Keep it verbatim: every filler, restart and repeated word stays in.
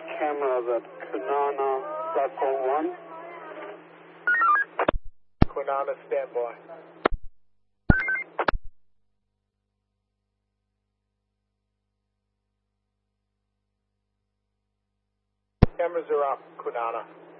cameras at Kwinana platform one. Kwinana, standby. Cameras are up, Kwinana.